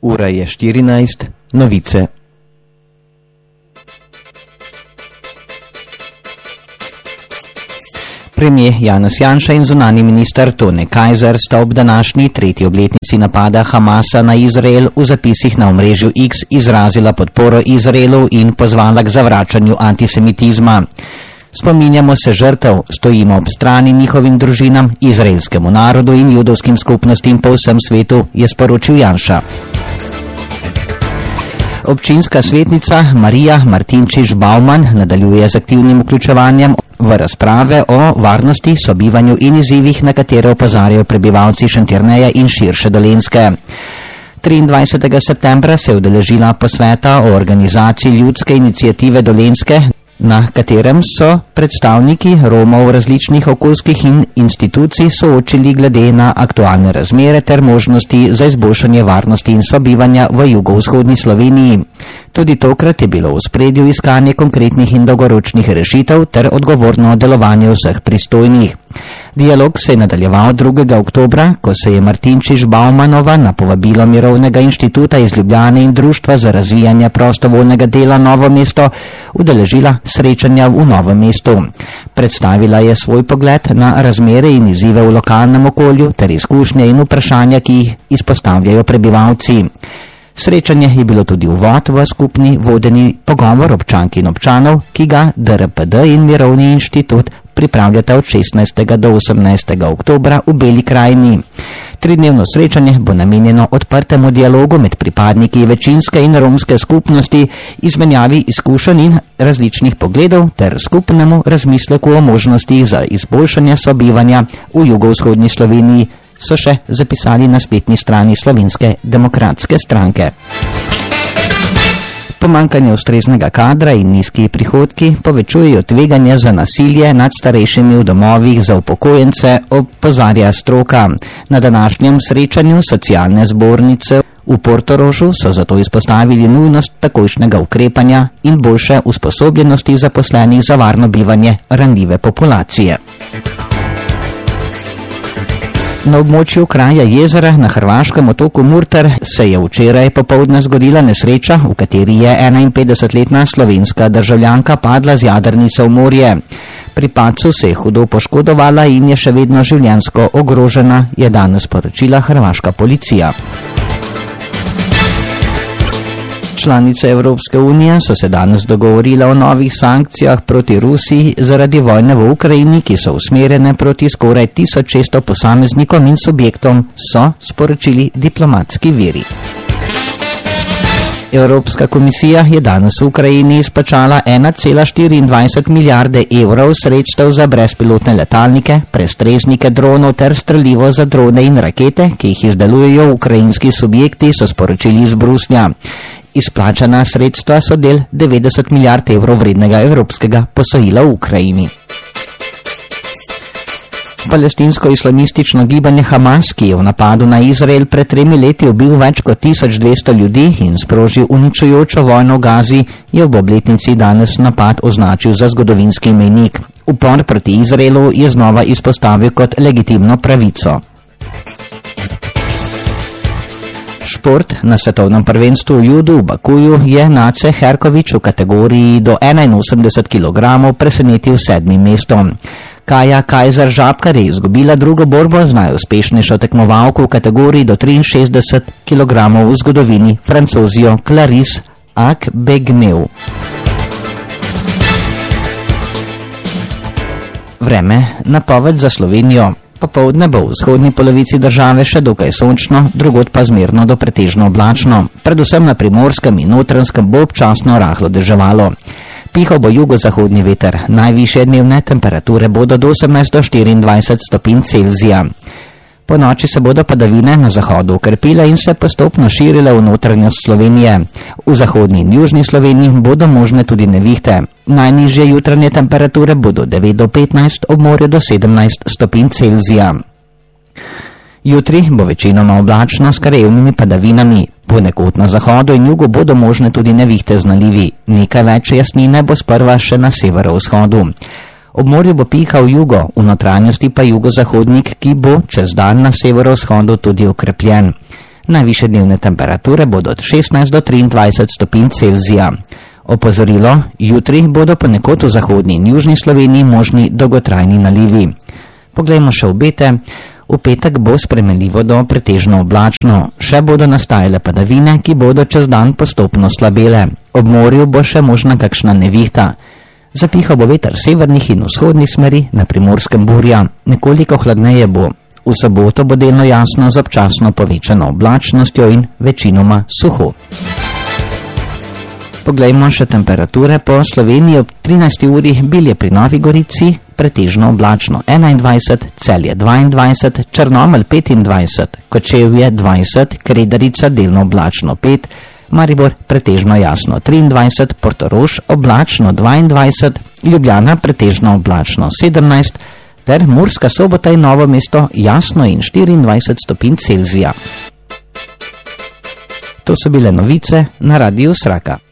Ura je 14, novice. Premijer Janez Janša in zunanji minister Tone Kajzer sta ob današnji 3. obletnici napada Hamasa na Izrael v zapisih na omrežju X izrazila podporo Izraelu in pozvala k zavračanju antisemitizma. Spominjamo se žrtev, stojimo ob strani njihovim družinam, izraelskemu narodu in judovskim skupnostim po vsem svetu, je sporočil Janša. Občinska svetnica Marija Martinčič-Bauman nadaljuje z aktivnim vključevanjem v razprave o varnosti, sobivanju in izzivih, na katere opozarjajo prebivalci Šentjerneja in širše Dolenjske. 23. septembra se je udeležila posveta o organizaciji ljudske iniciative Dolenjske, na katerem so predstavniki Romov različnih okoljskih in institucij soočili glede na aktualne razmere ter možnosti za izboljšanje varnosti in sobivanja v jugovzhodni Sloveniji. Tudi tokrat je bilo v ospredju iskanje konkretnih in dolgoročnih rešitev ter odgovorno delovanje vseh pristojnih. Dialog se je nadaljeval 2. oktobra, ko se je Martinčič-Baumanova na povabilo Mirovnega inštituta iz Ljubljane in Društva za razvijanje prostovoljnega dela Novo mesto udeležila srečanja v Novem mestu. Predstavila je svoj pogled na razmere in izzive v lokalnem okolju ter izkušnje in vprašanja, ki jih izpostavljajo prebivalci. Srečanje je bilo tudi uvod v skupni vodeni pogovor občank in občanov, ki ga DRPD in Mirovni inštitut pripravljata od 16. do 18. oktobra v Beli krajini. 3-dnevno srečanje bo namenjeno odprtemu dialogu med pripadniki večinske in romske skupnosti, izmenjavi izkušenj in različnih pogledov ter skupnemu razmisleku o možnostih za izboljšanje sobivanja v jugovzhodni Sloveniji, so še zapisali na spletni strani Slovenske demokratske stranke. Pomanjkanje ustreznega kadra in nizki prihodki povečujejo tveganje za nasilje nad starejšimi v domovih za upokojence, opozarja stroka. Na današnjem srečanju socialne zbornice v Portorožu so zato izpostavili nujnost takojšnjega ukrepanja in boljše usposobljenosti zaposlenih za varno bivanje ranljive populacije. Na območju kraja jezera na hrvaškem otoku Murter se je včeraj popoldne zgodila nesreča, v kateri je 51-letna slovenska državljanka padla z jadrnice v morje. Pri padcu se je hudo poškodovala in je še vedno življenjsko ogrožena, je danes sporočila hrvaška policija. Članice Evropske unije so se danes dogovorile o novih sankcijah proti Rusiji zaradi vojne v Ukrajini, ki so usmerjene proti skoraj 1600 posameznikom in subjektom, so sporočili diplomatski viri. Evropska komisija je danes v Ukrajini izplačala 1,24 milijarde evrov sredstev za brezpilotne letalnike, prestrežnike dronov ter strelivo za drone in rakete, ki jih izdelujejo ukrajinski subjekti, so sporočili iz Bruslja. Izplačana sredstva so del 90 milijard evrov vrednega evropskega posojila v Ukrajini. Palestinsko-islamistično gibanje Hamas, ki je v napadu na Izrael pred 3 leti ubil več kot 1200 ljudi in sprožil uničujočo vojno v Gazi, je ob obletnici danes napad označil za zgodovinski mejnik. Upor proti Izraelu je znova izpostavil kot legitimno pravico. Šport. Na svetovnem prvenstvu v judu v Bakuju je Nace Herkovič v kategoriji do 81 kg presenetil 7. mestom. Kaja Kajzer Žabkar je izgubila drugo borbo z najuspešnejšo tekmovalko v kategoriji do 63 kg v zgodovini, Francozijo Clarisse Agbegneu. Vreme. Napoved za Slovenijo. Popoldne bo v vzhodni polovici države še dokaj sončno, drugod pa zmerno do pretežno oblačno. Predvsem na Primorskem in Notranjskem bo občasno rahlo deževalo. Pihal bo jugozahodni veter, najvišje dnevne temperature bodo do 18 do 24 stopinj Celzija. Po noči se bodo padavine na zahodu okrepile in se postopno širile v notranjost Slovenije. V zahodni in južni Sloveniji bodo možne tudi nevihte. Najnižje jutranje temperature bodo 9 do 15, ob morju do 17 stopinj Celzija. Jutri bo večinoma oblačno s krajevnimi padavinami. Ponekod na zahodu in jugu bodo možne tudi nevihte z nalivi. Nekaj več jasnine bo sprva še na severovzhodu. Ob morju bo pihal jugo, v notranjosti pa jugozahodnik, ki bo čez dan na severovzhodu tudi okrepljen. Najvišje dnevne temperature bodo od 16 do 23 stopinj Celzija. Opozorilo, jutri bodo ponekod v zahodni in južni Sloveniji možni dolgotrajni nalivi. Poglejmo še obete. V petek bo spremenljivo do pretežno oblačno. Še bodo nastajale padavine, ki bodo čez dan postopno slabele. Ob morju bo še možna kakšna nevihta. Zapihal bo veter severnih in vzhodnih smeri, na Primorskem burja. Nekoliko hladneje bo. V soboto bo delno jasno z občasno povečano oblačnostjo in večinoma suho. Poglejmo še temperature po Sloveniji. Ob 13. uri Bilje pri Novi Gorici pretežno oblačno 21, Celje 22, Črnomelj 25, Kočevje 20, Kredarica delno oblačno 5, Maribor pretežno jasno 23, Portorož oblačno 22, Ljubljana pretežno oblačno 17, ter Murska Sobota in Novo mesto jasno in 24 stopinj Celzija. To so bile novice na Radiu Sraka.